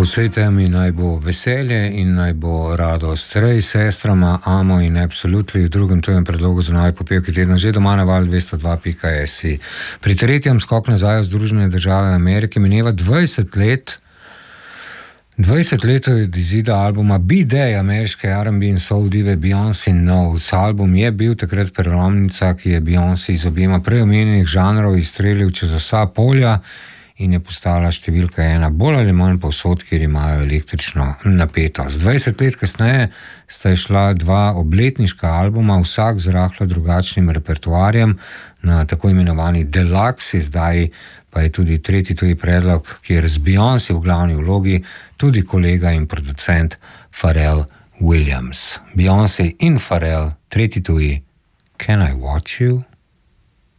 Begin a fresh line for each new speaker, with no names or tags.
vsej temi naj bo veselje in naj bo radost. Rej, sestrama, Amo in Absolutely v drugem tujem predlogu za novi popevki tedna že doma na val 202.si. Pri tretjem skok nazaj v Združene države Amerike mineva 20 let. 20 let od izida albuma B-Day ameriške R&B in soul dive Beyoncé Knowles. Album je bil takrat prelomnica, ki je Beyoncé iz objema preomenjenih žanrov izstrelil čez vsa polja in je postala številka 1 bolj ali manj povsod, kjer imajo električno napetost. 20 let kasneje sta išla dva obletniška albuma, vsak z rahlo drugačnim repertoarjem na tako imenovani Deluxe izdaji, pa je tudi tretji tuji predlog, kjer z Beyoncé v glavni vlogi tudi kolega in producent Pharrell Williams. Beyoncé in Pharrell, tretji tuji, Can I Watch You?